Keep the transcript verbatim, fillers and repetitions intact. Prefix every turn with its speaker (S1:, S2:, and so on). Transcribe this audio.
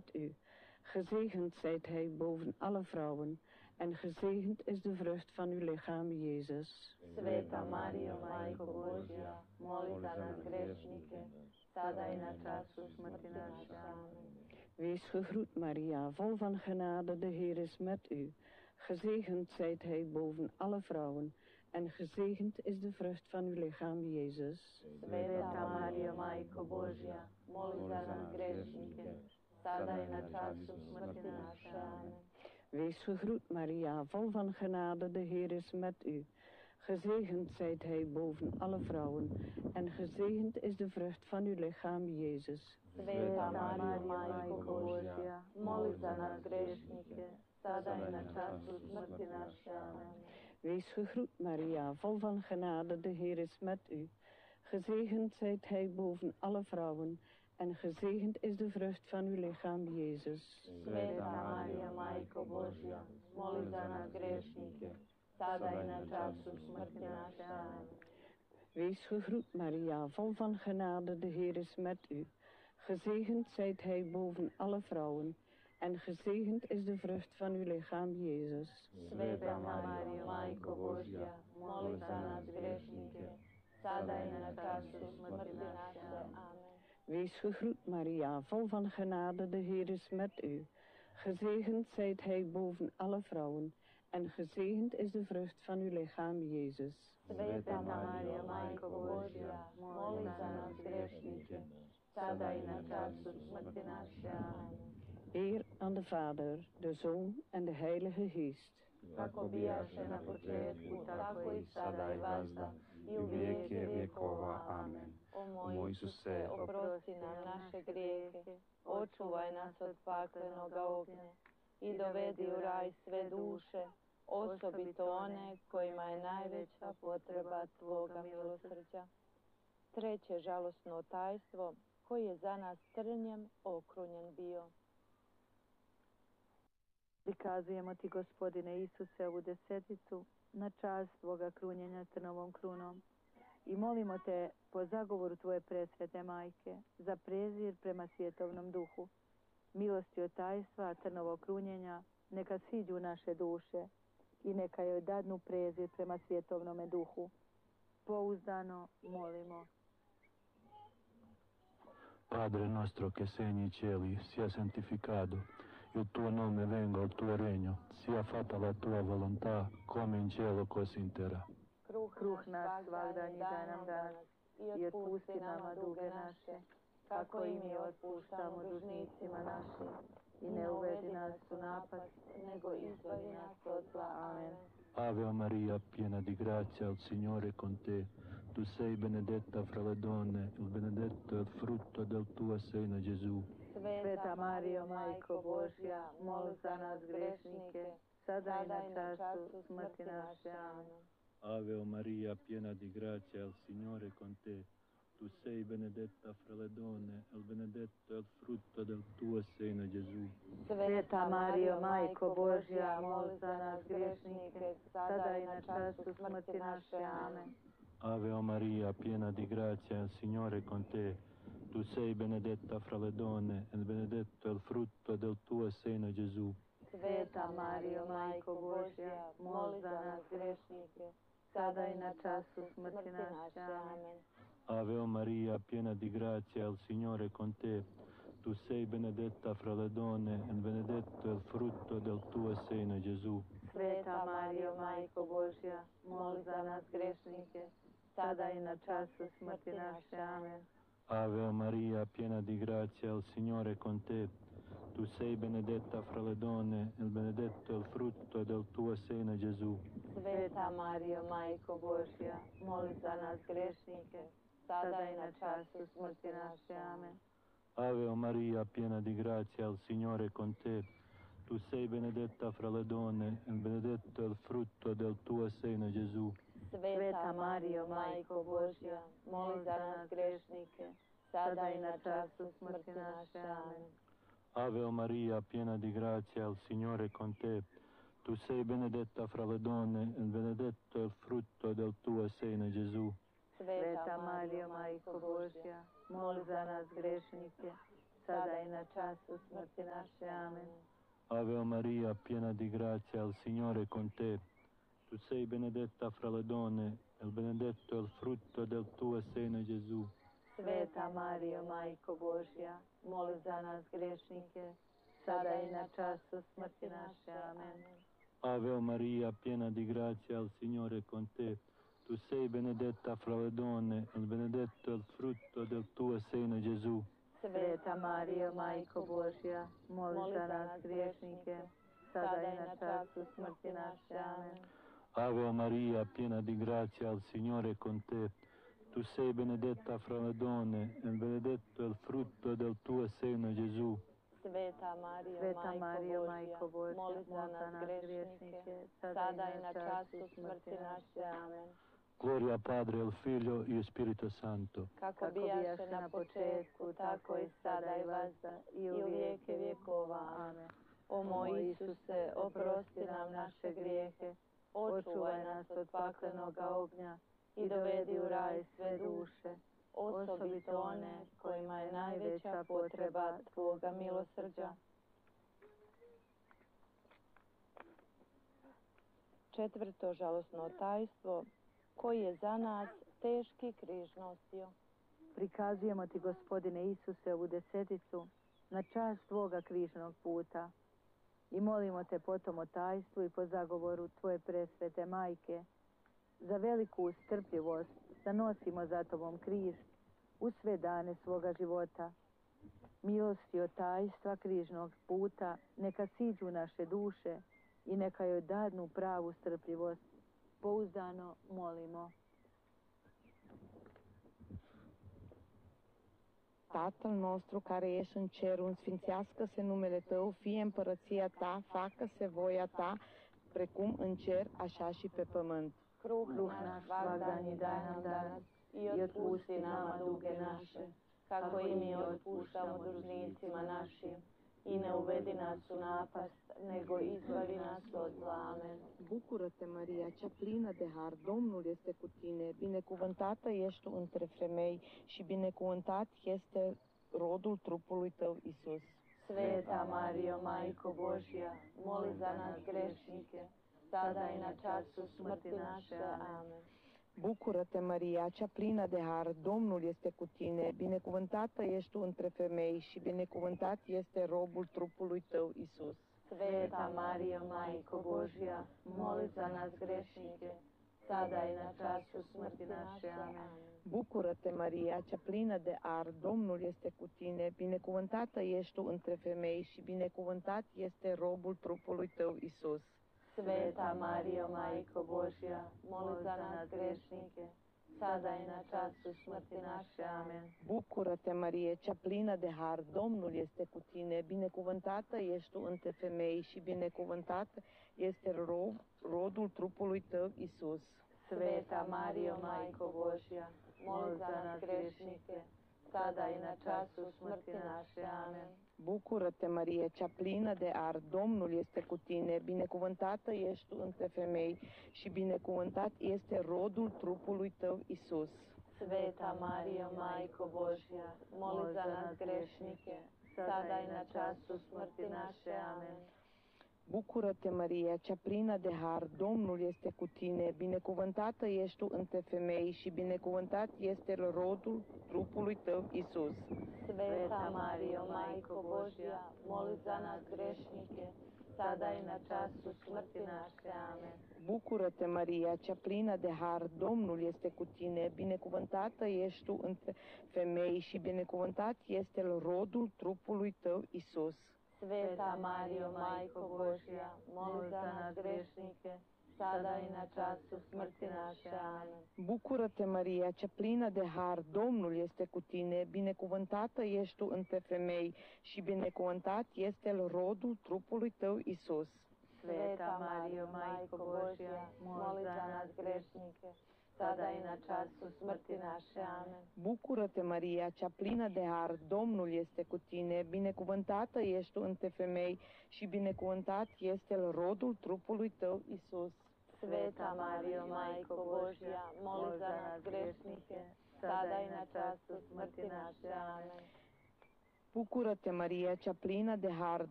S1: met u. Gezegend zijt hij boven alle vrouwen, en gezegend is de vrucht van uw lichaam, Jezus.
S2: Sveta Marijo, Majko Božja, moli za nas grešnike, sada i na času smrti naše. Amen.
S1: Wees gegroet, Maria, vol van genade, de Heer is met u. Gezegend zijt hij boven alle vrouwen, en gezegend is de vrucht van uw lichaam, Jezus.
S2: Sveta Marijo, Majko Božja, moli za nas grešnike, sada i na času smrti naše. Amen.
S1: Wees gegroet, Maria, vol van genade, de Heer is met u. Gezegend zijt hij boven alle vrouwen, en gezegend is de vrucht van uw lichaam, Jezus.
S2: Sveta Marijo, Majko Božja, moli za nas grešnike, sada i na času smrti naše. Amen.
S1: Wees gegroet, Maria, vol van genade, de Heer is met u. Gezegend zijt hij boven alle vrouwen, en gezegend is de vrucht van uw lichaam, Jezus.
S2: Sveta Marija, Majko Božja, moli za nas grešnike, sada i na času smrti naše. Amen.
S1: Wees gegroet, Maria, vol van genade, de Heer is met u. Gezegend zijt hij boven alle vrouwen, en gezegend is de vrucht van uw lichaam, Jezus.
S2: Sveta Marija, Majko Božja, moli za nas grešnike, sada i na času smrti naše. Amen.
S1: Wees gegroet, Maria, vol van genade, de Heer is met u. Gezegend zijt hij boven alle vrouwen, en gezegend is de vrucht van uw lichaam, Jezus.
S2: Sveta Marija, Majko Božja, moli za nas grešnike, sada i na času smrti naše. Amen.
S1: Eer aan de Vader, de Zoon en de Heilige Geest.
S2: Kako bijaše na početku, tako i sada i vazda, i u vijeke vjekova. Amen. O moj Isuse, oprosti nam naše grijehe, očuvaj nas od paklenoga ognja i dovedi u raj sve duše, osobito one kojima je najveća potreba Tvoga milosrđa. Treće žalosno tajstvo, koji je za nas trnjem okrunjen bio. Prikazujemo Ti, Gospodine Isuse, ovu deseticu na čast Tvoga krunjenja trnovom krunom i molimo Te po zagovoru Tvoje presvete Majke za prezir prema svjetovnom duhu. Milosti od tajstva trnovog krunjenja neka siđu naše duše i neka joj dadnu prezir prema svjetovnome duhu. Pouzdano molimo.
S3: Padre nostro che sei nei cieli, sia santificato, il tuo nome venga, il tuo regno, sia fatta la tua volontà, come in cielo così in terra.
S2: Kruh, kruh naš svagdanji daj nam danas i otpusti nama duge naše, kako i mi otpuštamo dužnicima našim. I ne uvedi nas u napast, nego izbavi nas od zla. Amen.
S3: Ave Maria, piena di grazia, il Signore è con te. Tu sei benedetta fra le donne, il benedetto è il frutto del tuo seno, Gesù.
S2: Sveta Marijo, Majko Božja, moli za nas grešnike, sada i na času smrti naše. Amen.
S3: Ave Maria, piena di grazia, il Signore è con te. Tu sei benedetta fra le donne, il benedetto è il frutto del tuo seno, Gesù.
S2: Sveta Marijo, Majko Božja, moli za nas grešnike, sada i na času smrti naše. Amen.
S3: Ave Maria, piena di grazia, il Signore è con te. Tu sei benedetta fra le donne, e benedetto è il frutto del tuo seno, Gesù.
S2: Sveta Marijo, Majko Božja, moli za nas grešnike, sada i na času smrti naše. Amen.
S3: Ave Maria, piena di grazia, il Signore è con te. Tu sei benedetta fra le donne, e benedetto è il frutto del tuo seno, Gesù.
S2: Sveta Marijo, Majko Božja, moli za nas grešnike, sada i na času smrti naše. Amen.
S3: Ave Maria, piena di grazia, il Signore è con te. Tu sei benedetta fra le donne, e benedetto è il frutto del tuo seno, Gesù.
S2: Sveta Marijo, Majko Božja, moli za nas grešnike, sada i na času smrti naše. Amen.
S3: Ave Maria, piena di grazia, il Signore è con te. Tu sei benedetta fra le donne, e benedetto è il frutto del tuo seno, Gesù.
S2: Sveta Marijo, Majko Božja, moli za nas grešnike, sada i na času smrti naše. Amen.
S3: Ave Maria, piena di grazia, il Signore è con te. Tu sei benedetta fra le donne, e benedetto è il frutto del tuo seno, Gesù.
S2: Sveta Marijo, Majko Božja, moli za nas grešnike, sada i na času smrti naše. Amen.
S3: Ave Maria, piena di grazia, il Signore è con te. Tu sei benedetta fra le donne, e benedetto è il frutto del tuo seno, Gesù.
S2: Sveta Marijo, Majko Božja, moli za nas grešnike, sada i na času smrti naše. Amen.
S3: Ave Maria, piena di grazia, il Signore è con te. Tu sei benedetta fra le donne, e benedetto è il frutto del tuo seno, Gesù.
S2: Sveta Marijo, Majko Božja, moli za nas grešnike, sada i na času smrti naše. Amen.
S3: Ave Maria, piena di grazia, il Signore è con te. Tu sei benedetta fra le donne, e benedetto è il frutto del tuo seno, Gesù.
S2: Sveta Marijo, Majko Božja, moli za nas grešnike, sada i na času smrti naše. Amen.
S3: Gloria al Padre, al Figlio e al Spirito Santo.
S2: Kako bijaše na početku, tako i sada i vazda, i u vijeke vjekova. Amen. O moj Isuse, oprosti nam naše grijehe, očuvaj nas od paklenoga ognja i dovedi u raj sve duše, osobito one kojima je najveća potreba Tvoga milosrđa. Četvrto žalosno tajstvo, koji je za nas teški križ nosio. Prikazujemo Ti, Gospodine Isuse, ovu deseticu na čast Tvoga križnog puta i molimo Te po tom tajstvu i po zagovoru Tvoje presvete Majke za veliku strpljivost da nosimo za Tobom križ u sve dane svoga života. Milosti od tajstva križnog puta neka siđu naše duše i neka joj dadnu pravu strpljivost. Pouzdano molimo.
S4: Tatăl nostru care ești în cerul, sfințească-se numele Tău, fie împărăția Ta, facă-se voia Ta, precum în cer, așa și pe pământ.
S2: Kruh naš svagdanji daj nam danas i otpusti nama duge naše, kako i mi otpuštamo dužnicima našim. I ne uvedi nas u napast, nego izbavi nas od zla. Amen.
S4: Bucură-te, Maria, cea plină de har, Domnul este cu tine, binecuvântată ești tu între femei și binecuvântat este rodul trupului tău, Isus.
S2: Sveta Marijo, Majko Božja, moli za nas grešnike, sada i na času smrti naše. Amen.
S4: Bucură-te, Maria, cea plină de har, Domnul este cu tine, binecuvântată ești tu între femei și binecuvântat este robul trupului tău, Isus.
S2: Sveta Marijo, Majko Božja, moli za nas grešnike, sada i na času smrti naše. Amen.
S4: Bucură-te, Maria, cea plină de har, Domnul este cu tine, binecuvântată ești tu între femei și binecuvântat este robul trupului tău, Isus.
S2: Sveta Marijo, Majko Božja, moli za nas grešnike, sada i na času smrti naše. Amen.
S4: Bucură-te, Marie, cea plină de har, Domnul este cu tine, binecuvântată ești tu între femei și binecuvântat este ro rodul trupului tău, Isus.
S2: Sveta Marijo, Majko Božja, moli za nas grešnike, sada i na času smrti naše. Amen.
S4: Bucură-te, Marie, cea plină de har, Domnul este cu tine, binecuvântată ești tu între femei și binecuvântat este rodul trupului tău, Isus.
S2: Sveta Marijo, Majko Božja, moli za nas grešnike, sada i na času smrti naše. Amen.
S4: Bucură-te, Maria, cea plină de har, Domnul este cu tine, binecuvântată ești tu între femei și binecuvântat este rodul trupului tău, Isus.
S2: Sveta Marijo, Majko Božja, moli za nas grešnike, sada i na času smrti naše. Amen.
S4: Bucură-te, Maria, cea plină de har, Domnul este cu tine, binecuvântată ești tu între femei și binecuvântat este rodul trupului tău, Isus.
S2: Sveta Marijo, Majko Božja, moli za nas grešnike, sada i na času smrti naše. Amen.
S4: Bucură-te, Maria, cea plină de har, Domnul este cu tine, binecuvântată ești tu între femei și binecuvântat este rodul trupului tău, Isus.
S2: Sveta Marijo, Majko Božja, moli za nas grešnike, sada i na času smrti naše. Amen.
S4: Bucură-te, Maria, cea plină de har, Domnul este cu tine, binecuvântată ești tu între femei și binecuvântat este rodul trupului tău, Isus.
S2: Sveta Marijo, Majko Božja, moli za nas grešnike, sada i na času smrti naše. Amen.
S4: Bucură-te, Maria, cea plină de har,